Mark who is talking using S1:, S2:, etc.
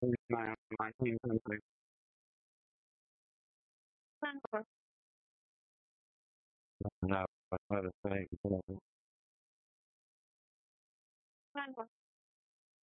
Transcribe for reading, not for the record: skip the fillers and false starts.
S1: my team country. No, I try to say,